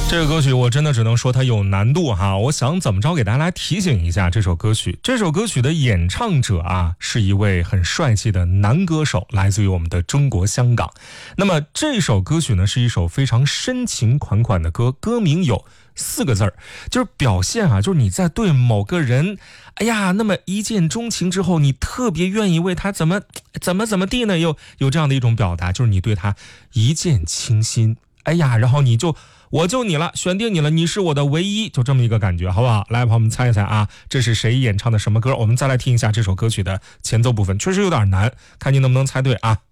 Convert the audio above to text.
这个歌曲我真的只能说它有难度哈，我想怎么着给大家来提醒一下这首歌曲。这首歌曲的演唱者啊，是一位很帅气的男歌手，来自于我们的中国香港。那么这首歌曲呢，是一首非常深情款款的歌，歌名有4个字儿，就是表现啊，就是你在对某个人，哎呀，那么一见钟情之后，你特别愿意为他怎么地呢？有这样的一种表达，就是你对他一见倾心，哎呀，然后我就你了，选定你了，你是我的唯一，就这么一个感觉，好不好？来，朋友们猜一猜啊，这是谁演唱的什么歌？我们再来听一下这首歌曲的前奏部分，确实有点难，看你能不能猜对啊。